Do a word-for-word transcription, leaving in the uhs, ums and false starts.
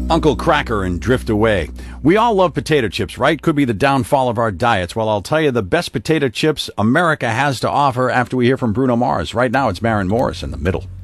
Uncle Cracker and Drift Away. We all love potato chips, right? Could be the downfall of our diets. Well, I'll tell you the best potato chips America has to offer after we hear from Bruno Mars. Right now, it's Maren Morris in the middle.